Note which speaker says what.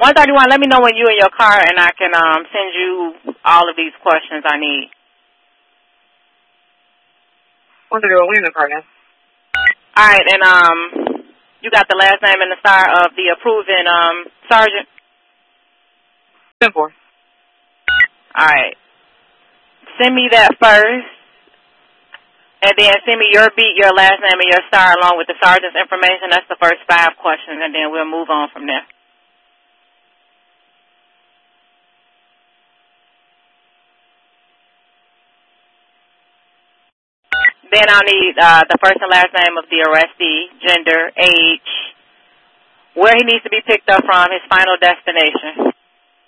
Speaker 1: 131, let me know when you're in your car and I can send you all of these questions I need.
Speaker 2: 131, we're in the car now.
Speaker 1: All right, and you got the last name and the star of the approving sergeant?
Speaker 2: 10-4.
Speaker 1: All right. Send me that first, and then send me your beat, your last name, and your star along with the sergeant's information. That's the first 5 questions, and then we'll move on from there. Then I'll need the first and last name of the arrestee, gender, age, where he needs to be picked up from, his final destination.